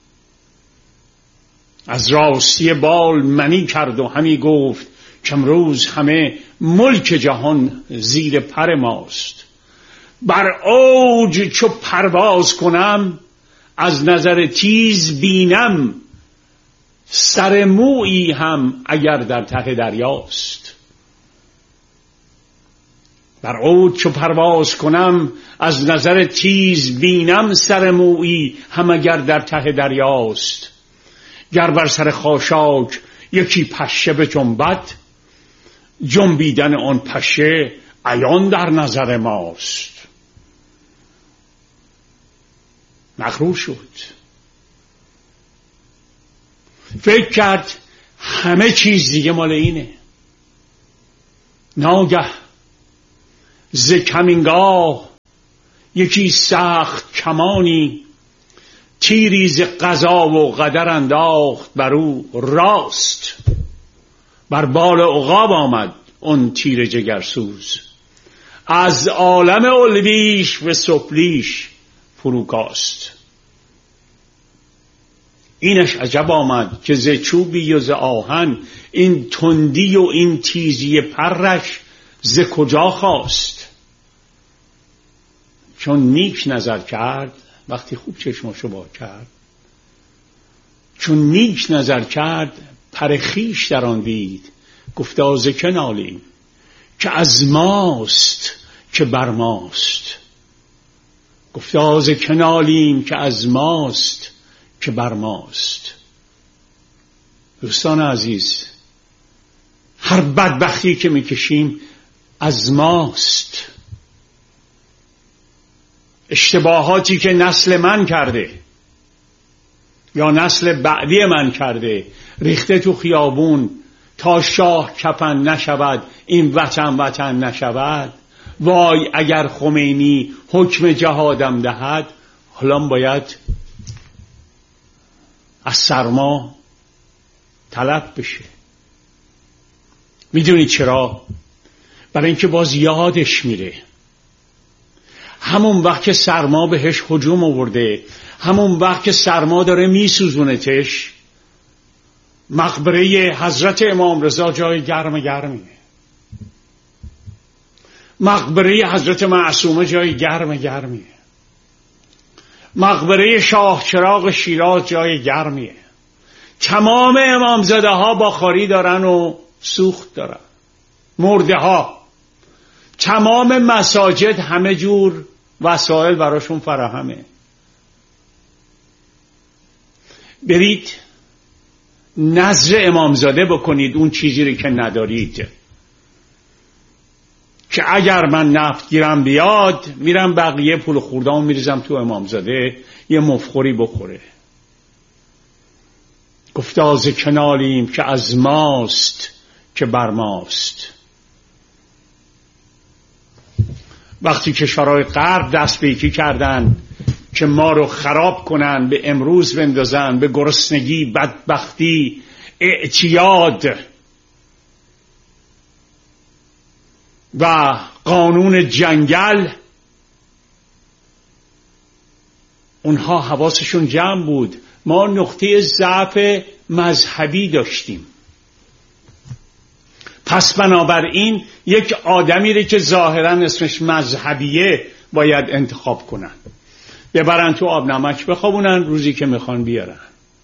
از راستی بال منی کرد و همی گفت که امروز همه ملک جهان زیر پر ماست. بر اوج چو پرواز کنم، از نظر تیز بینم، سر مویی هم اگر در ته دریاست. بر اوج چو پرواز کنم، از نظر تیز بینم، سر مویی هم اگر در ته دریاست. گر بر سر خاشاک یکی پشه به جنبد، جنبیدن آن پشه عیان در نظر ماست. مغرور شد، فکر کرد همه چیز دیگه مال اینه. ناگه ز کمینگاه یکی سخت کمانی، تیری ز قضا و قدر انداخت بر او راست. بر بال عقاب آمد اون تیر جگرسوز، از عالم علویش و سفلیش فروکاست. اینش عجب آمد که ز چوبی و ز آهن، این تندی و این تیزی پرش ز کجا خواست. چون نیک نظر کرد، وقتی خوب چشماشو وا کرد، چون نیک نظر کرد پر خویش در آن دید. گفتا ز که نالیم که از ماست که بر ماست. گفتا ز که نالیم که از ماست که بر ماست. دوستان عزیز، هر بدبختی که میکشیم از ماست. اشتباهاتی که نسل من کرده یا نسل بعدی من کرده، ریخته تو خیابون تا شاه کفن نشود، این وطن نشود. وای اگر خمینی حکم جهادم دهد، حالا باید از سرما طلب بشه. میدونید چرا؟ برای اینکه باز یادش میره همون وقت که سرما بهش هجوم آورده، همون وقت که سرما داره میسوزونتش، مقبره حضرت امام رضا جای گرمیه، مقبره حضرت معصومه جای گرمیه، مقبره شاه چراغ شیراز جای گرمیه. تمام امامزاده ها باخاری دارن و سوخت دارن، مرده ها. تمام مساجد همه جور وسایل براشون فراهمه. برید نذر امامزاده بکنید اون چیزی رو که ندارید، که اگر من نفت گیرم بیاد میرم بقیه پول خوردام میریزم تو امامزاده یه مفخوری بخوره. گفتا ز که نالیم که از ماست که بر ماست. وقتی کشورهای غرب دست به یکی کردن که ما رو خراب کنن، به امروز بندازن، به گرسنگی، بدبختی، اعتیاد و قانون جنگل، اونها حواسشون جمع بود. ما نقطه ضعف مذهبی داشتیم، پس بنابراین یک آدمی رو که ظاهرا اسمش مذهبیه باید انتخاب کنن، ببرن تو آب نمک بخوابونن، روزی که میخوان بیارن.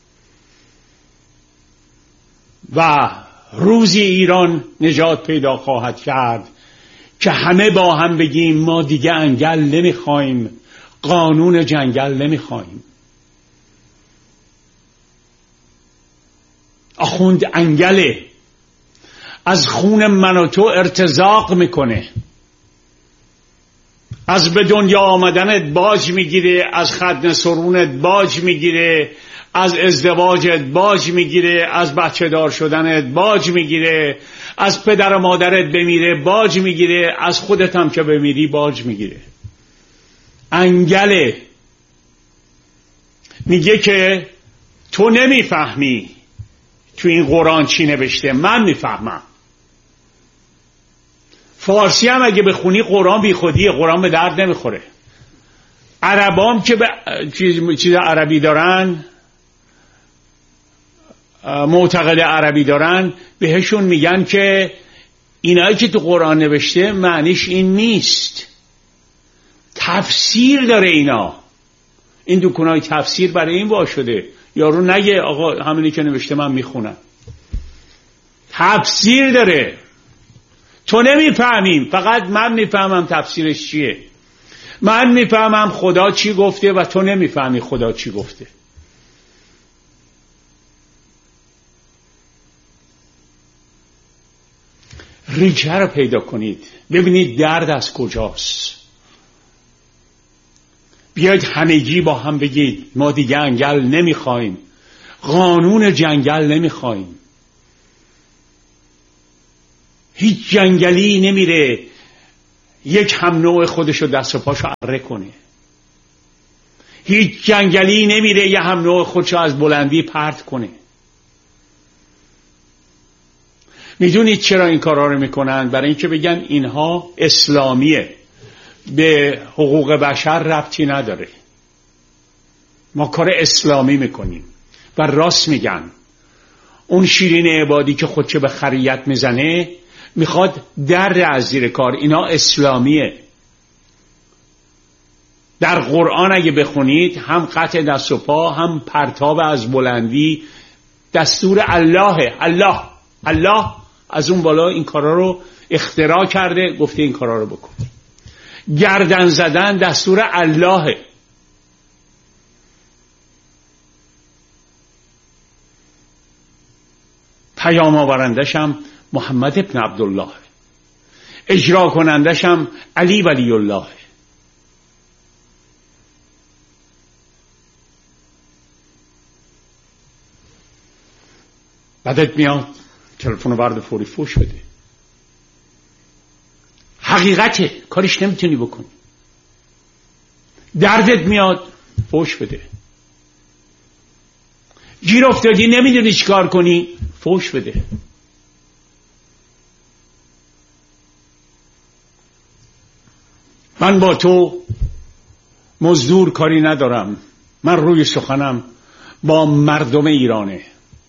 و روزی ایران نجات پیدا خواهد کرد که همه با هم بگیم ما دیگه انگل نمیخوایم، قانون جنگل نمیخوایم. آخوند انگله، از خون من و تو ارتزاق میکنه، از به دنیا آمدنت باج میگیره، از ختنه سرونت باج میگیره، از ازدواجت باج میگیره، از بچه دار شدنت باج میگیره، از پدر و مادرت بمیره باج میگیره، از خودت هم که بمیری باج میگیره. انگله. میگه که تو نمیفهمی تو این قرآن چی نوشته، من میفهمم. فارسی هم اگه بخونی قرآن بی خودیه، قرآن به درد نمیخوره. عربام که به چیز عربی دارن، معتقد عربی دارن، بهشون میگن که اینایی که تو قرآن نوشته معنیش این نیست، تفسیر داره. این دکونای تفسیر برای این وا شده، یارو نگه آقا همینی که نوشته من میخونم. تفسیر داره، تو نمیفهمیم، فقط من میفهمم تفسیرش چیه. من میفهمم خدا چی گفته و تو نمیفهمی خدا چی گفته. ریشه رو پیدا کنید، ببینید درد از کجاست. بیاید همگی با هم بگید ما دیگه انگل نمیخوایم، قانون جنگل نمیخوایم. هیچ جنگلی نمیره یک هم نوع خودشو دست و پاشو اره کنه. هیچ جنگلی نمیره یه هم نوع خودشو از بلندی پرت کنه. میدونید چرا این کارا رو میکنن؟ برای اینکه بگن اینها اسلامیه، به حقوق بشر ربطی نداره، ما کار اسلامی میکنیم. و راست میگن. اون شیرین عبادی که خودشو به خریت میزنه میخواد در از زیر کار. اینا اسلامیه. در قرآن اگه بخونید هم قطع دست و پا هم پرتاب از بلندی دستور الله از اون بالا این کارا رو اختراع کرده، گفته این کارا رو بکن. گردن زدن دستور اللهه. پیام آورندش هم محمد ابن عبدالله، اجرا کنندش هم علی ولی الله. بعدت میاد تلفن برد فوری فوش بده. حقیقته، کارش نمیتونی بکنی. دردت میاد فوش بده. گیر افتادی نمیدونی چیکار کنی فوش بده. من با تو مزدور کاری ندارم. من روی سخنم با مردم ایرانه.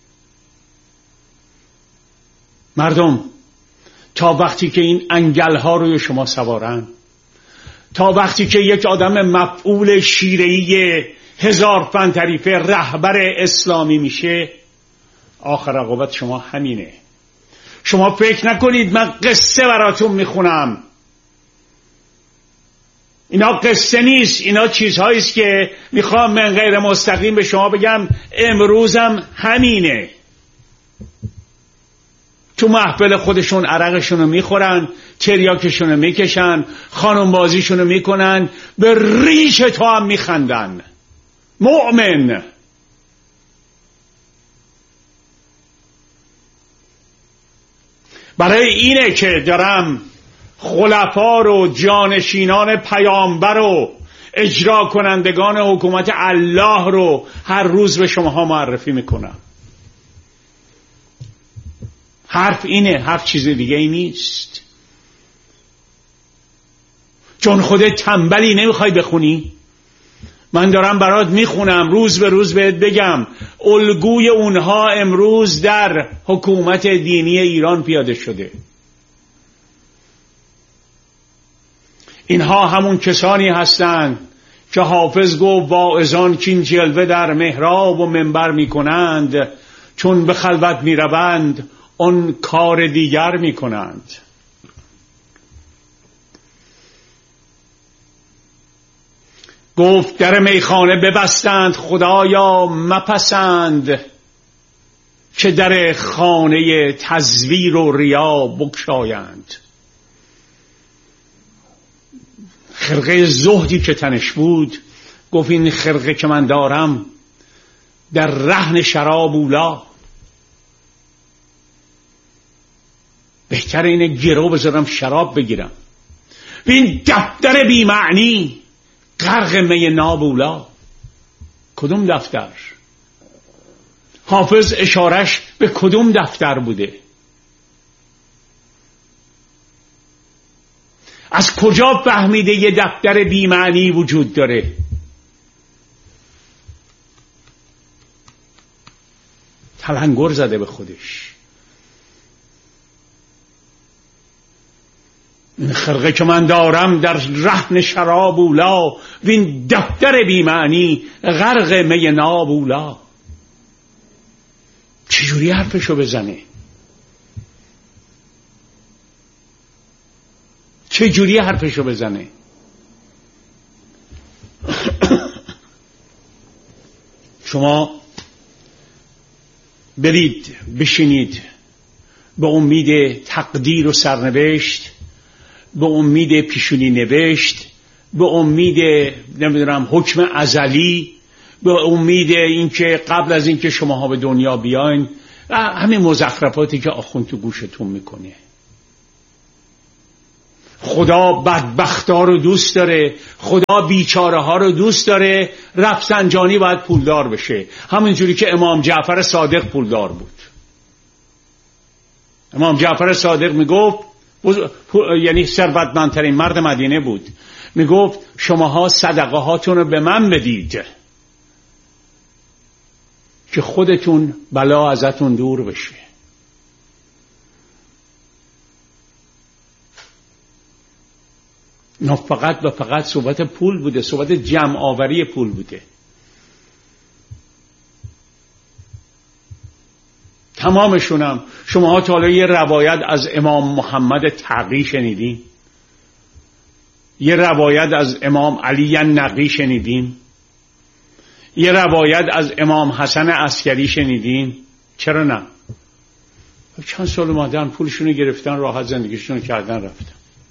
مردم تا وقتی که این انگل ها روی شما سوارن، تا وقتی که یک آدم مفعول شیره‌ای 1000 فن طریفه رهبر اسلامی میشه، آخر عاقبت شما همینه. شما فکر نکنید من قصه براتون میخونم. اینا قصه نیست، اینا چیزهایی است که میخوام من غیر مستقیم به شما بگم. امروزم همینه. تو محفل خودشون عرقشون رو میخورن، تریاکشون رو میکشن، خانم بازیشون رو میکنن، به ریش تو هم میخندن. مؤمن برای اینه که دارم خلفا رو، جانشینان پیامبر رو، اجرا کنندگان حکومت الله رو هر روز به شماها معرفی میکنم. حرف اینه، حرف چیز دیگه ای نیست. چون خودت تنبلی نمیخوای بخونی، من دارم برات میخونم روز به روز بهت بگم. الگوی اونها امروز در حکومت دینی ایران پیاده شده. اینها همون کسانی هستند که حافظ گفت واعظان کین جلوه در محراب و منبر میکنند، چون به خلوت میروند آن کار دیگر میکنند. گفت در میخانه ببستند خدایا مپسند، که در خانه تزویر و ریا بگشایند. خرقه زهدی که تنش بود گفت این خرقه که من دارم در رهن شراب اولا، بهتر اینه گرو بذارم شراب بگیرم. این دفتر بی معنی غرق می نابولا. کدوم دفتر؟ حافظ اشارش به کدوم دفتر بوده؟ از کجا فهمیده یه دفتر بی معنی وجود داره؟ تلنگر زده به خودش. این خرقه که من دارم در رهن شراب اولا، وین دفتر بی معنی غرق می ناب اولا. چجوری حرفشو بزنه؟ چجوری حرفشو بزنه؟ شما برید بشینید به امید تقدیر و سرنوشت، به امید پیشونی نوشت، به امید نمیدونم حکم ازلی، به امید اینکه قبل از اینکه شماها به دنیا بیاین، همین مزخرفاتی که آخوند تو گوشتون میکنه. خدا بدبختا رو دوست داره، خدا بیچاره ها رو دوست داره. رفسنجانی باید پولدار بشه، همونجوری که امام جعفر صادق پولدار بود. امام جعفر صادق میگفت، یعنی ثروتمندترین مرد مدینه بود، میگفت شماها صدقه هاتون رو به من بدید که خودتون بلا ازتون دور بشه. نه فقط و فقط صحبت پول بوده، صحبت جمع آوری پول بوده. تمامشونم. شماها تا حالا یه روایت از امام محمد تقی شنیدین؟ یه روایت از امام علی نقی شنیدین؟ یه روایت از امام حسن عسکری شنیدین؟ چرا نه؟ چند سال اومدن پولشونو گرفتن، راحت زندگیشونو کردن، رفتن.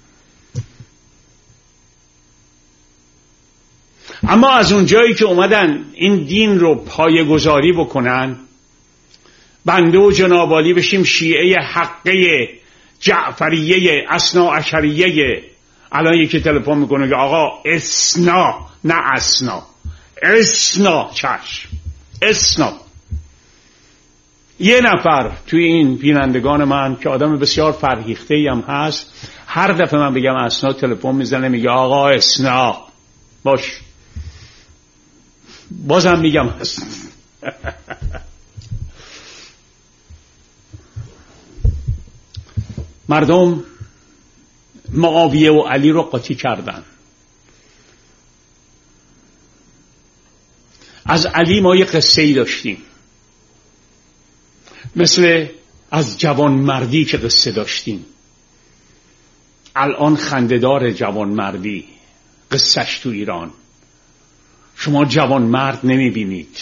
اما از اون جایی که اومدن این دین رو پایه‌گذاری بکنن، بنده و جناب عالی بشیم شیعه حقه جعفریه اثنا عشریه. الان یکی تلفن میکنه که آقا اسنا، نه اسنا، اسنا، چشم، اسنا. یه نفر توی این بینندگان من که آدم بسیار فرهیخته‌ای هم هست، هر دفعه من بگم اسنا تلفن میزنه میگه آقا اسنا. باش، بازم میگم اسنا. مردم معاویه و علی رو قاطی کردن. از علی ما یه قصه‌ای داشتیم، مثل از جوانمردی که قصه داشتیم. الان خنده‌دار جوانمردی قصهش تو ایران. شما جوانمرد نمیبینید.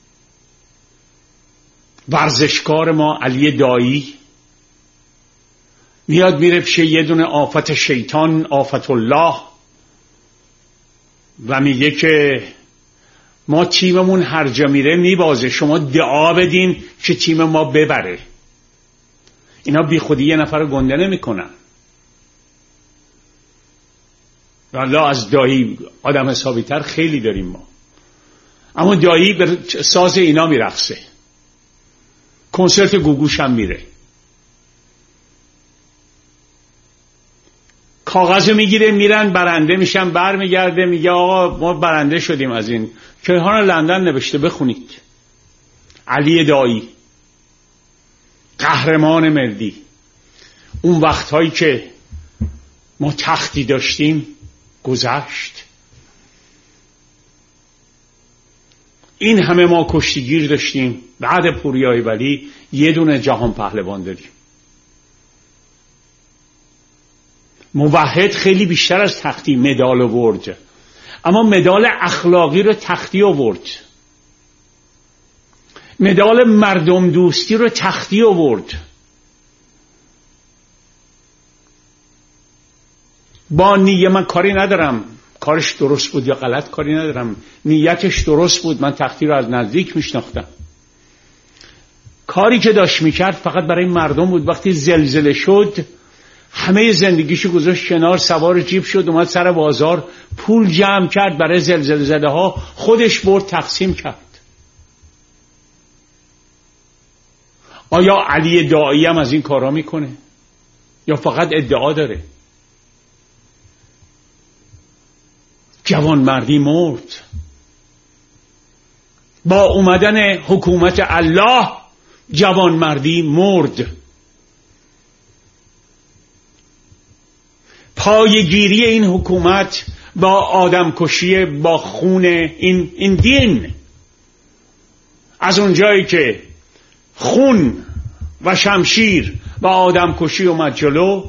ورزشکار ما علی دایی میاد میره پیش یه دونه آفت شیطان، آفت الله، و میگه که ما تیممون هر جا میره میبازه، شما دعا بدین که تیم ما ببره. اینا بی خودی یه نفر گنده نمیکنن. والله از دایی آدم حسابی تر خیلی داریم ما. اما دایی به ساز اینا میرقصه، کنسرت گوگوش هم میره، کاغذ میگیره، میرن برنده میشن، برمیگرده میگه آقا ما برنده شدیم از این. کیهان لندن نوشته، بخونید. علی دایی قهرمان مردی. اون وقتهایی که ما تختی داشتیم گذشت. این همه ما کشتیگیر داشتیم، بعد پوریای ولی یه دونه جهان پهلوان داریم. موحد خیلی بیشتر از تختی مدال آورد، اما مدال اخلاقی رو تختی آورد، مدال مردم دوستی رو تختی آورد. با نیه من کاری ندارم، کارش درست بود یا غلط کاری ندارم، نیتش درست بود، من تختی رو از نزدیک میشناختم. کاری که داشت میکرد فقط برای مردم بود. وقتی زلزله شد همه زندگیشو گذاشت کنار، سوار جیب شد، اومد سر بازار، پول جمع کرد برای زلزله زده ها، خودش برد تقسیم کرد. آیا علی دایی هم از این کارا میکنه یا فقط ادعا داره؟ جوانمردی مرد. با اومدن حکومت الله جوانمردی مرد. پایگیری این حکومت با آدمکشی، با خون این دین. از اونجایی که خون و شمشیر و آدمکشی اومد جلو،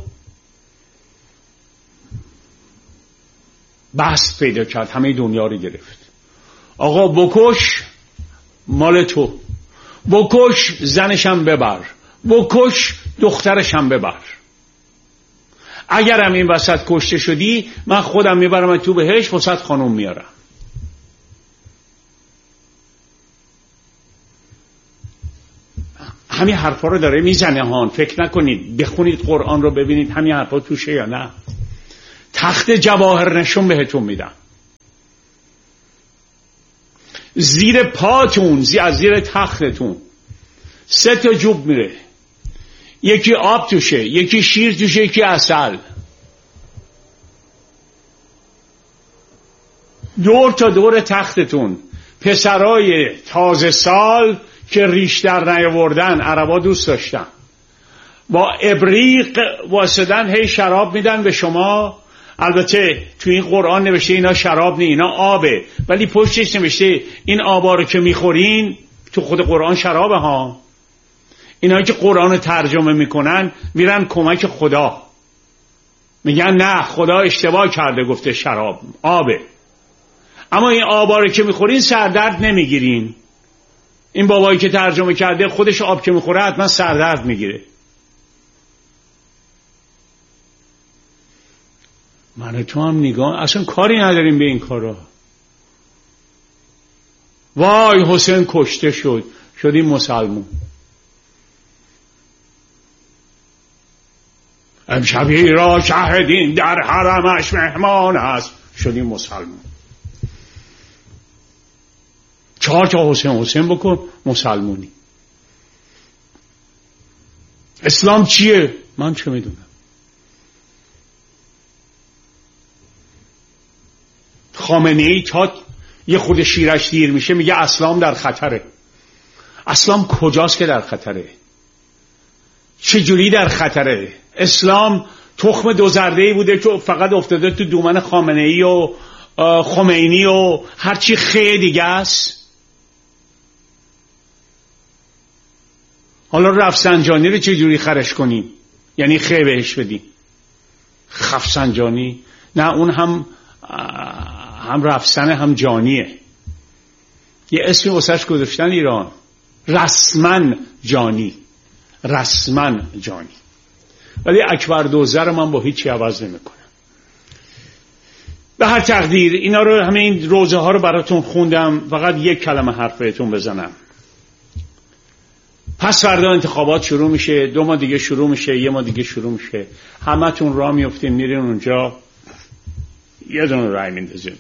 بست پیدا کرد، همه دنیا رو گرفت. آقا بکش، مال تو، بکش زنشم ببر، بکش دخترشم ببر. اگرم این وسط کشته شدی من خودم میبرم تو بهش، وسط خانوم میارم. همین حرفا رو داره میزنه هان. فکر نکنید، بخونید قرآن رو ببینید همین حرفا توشه یا نه. تخت جواهر نشون بهتون میدم. زیر پاتون، از زیر تختتون 3 تا جوب میره، یکی آب توشه، یکی شیر توشه، یکی عسل. دور تا دور تختتون پسرای تازه سال که ریش در نیاوردن، عربا دوست داشتن، با ابریق واسدن هی شراب میدن به شما. البته تو این قرآن نوشته اینا شراب نه، اینا آبه، ولی پشتش نوشته این آبا رو که میخورین، تو خود قرآن شرابه ها. اینا که قرآن رو ترجمه میکنن میرن کمک خدا، میگن نه خدا اشتباه کرده گفته شراب، آبه. اما این آبا رو که میخورین سردرد نمیگیرین. این بابایی که ترجمه کرده خودش آب که میخوره حتما سردرد میگیره. من تو هم نگاه اصلا کاری نداریم به این کارا. وای حسین کشته شدیم مسلمون. امشبی را شاهدین در حرمش مهمان است، شدیم مسلمون. 4 تا حسین بکن مسلمونی. اسلام چیه؟ من چه میدونم. خامنه‌ای تا یه خود شیرش دیر میشه میگه اسلام در خطره. اسلام کجاست که در خطره؟ چجوری در خطره؟ اسلام تخم 2 زرده‌ای بوده که فقط افتاده تو دومن خامنه‌ای و خمینی و هرچی خیلی دیگه است. حالا رفسنجانی رو چجوری خرش کنیم؟ یعنی خیلی بهش بدیم. خفسنجانی نه، اون هم رفسنه هم جانیه. یه اسمی واسش گذاشتن ایران، رسمن جانی. ولی اکبر دوزه رو من با هیچی عوض نمیکنم. به هر تقدیر اینا رو، همه این روزه ها رو براتون خوندم، فقط یک کلمه حرف بهتون بزنم. پس فردا انتخابات شروع میشه، 2 ماه دیگه شروع میشه، 1 ماه دیگه شروع میشه. همتون راه میافتین میرین اونجا، یه دونه رای میندازین.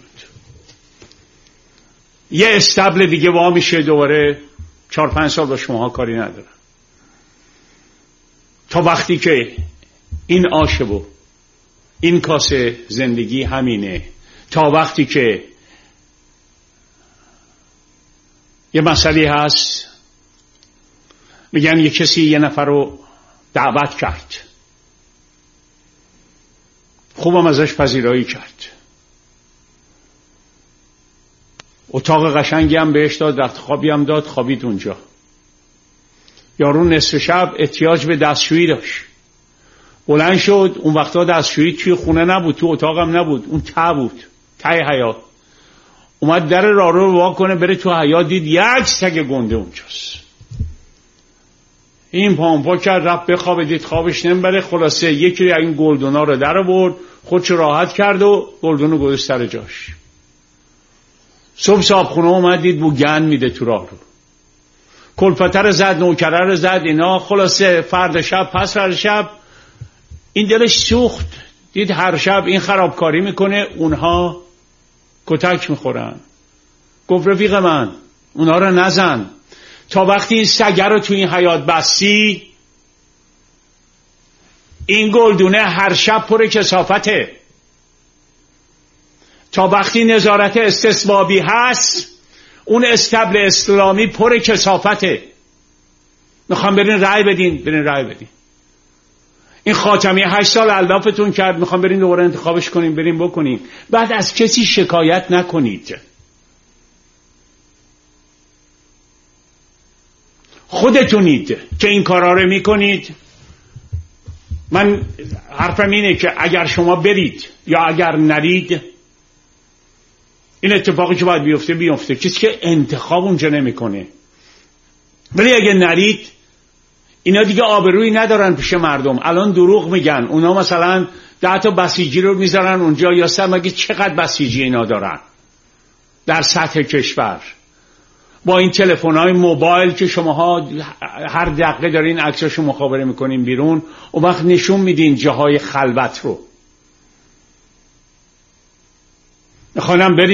یه استبل دیگه وا میشه دوباره، 4-5 سال با شماها کاری ندارن. تا وقتی که این آشه و این کاسه زندگی همینه، تا وقتی که یه مسئله هست میگن یه کسی یه نفر رو دعوت کرد، خوبم ازش پذیرایی کرد، اتاق قشنگی هم بهش داد، رخت خوابی هم داد، خوابید اونجا. یارو نصف شب احتیاج به دستشویی داشت، بلند شد. اون وقتا دستشویی توی خونه نبود، تو اتاقم نبود، اون ته بود، ته حیاط. اومد در راهرو رو وا کنه بره تو حیاط، دید یک سگ گنده اونجاست. این پامپا کرد رفت بخوابه، دید خوابش نمیبره. خلاصه یکی این گلدونا رو در آورد، خودش راحت کرد و گلدونو گذاشت سر جاش. صبح صاحبخونه اومد دید بو گند میده تو راه رو، کلفته رو زد، نوکره رو زد، اینا. خلاصه فرد شب، پس فرد شب این دلش سوخت، دید هر شب این خرابکاری میکنه، اونها کتک میخورن. گفت رفیق من اونها رو نزن، تا وقتی این سگه رو تو این حیاط بستی، این گلدونه هر شب پر کثافته. تا وقتی نظارت استصوابی هست، اون استبل اسلامی پر کثافته. میخوام برین رای بدین. این خاتمی 8 سال الافتون کرد، میخوام برین دوباره انتخابش کنیم، برین بکنیم. بعد از کسی شکایت نکنید، خودتونید که این کارا رو میکنید. من حرفم اینه که اگر شما برید یا اگر نرید، این اتفاقی که باید بیفته. کسی که انتخاب اونجا نمیکنه. ولی اگه نرید، اینا دیگه آبرویی ندارن پیش مردم. الان دروغ میگن، اونا مثلا 10 تا بسیجی رو میذارن اونجا، یا مگه چقدر بسیجی اینا دارن در سطح کشور؟ با این تلفن‌های موبایل که شماها هر دقیقه دارین عکساشو مخابره میکنین بیرون، اون وقت نشون میدین جاهای خلوت رو. خانم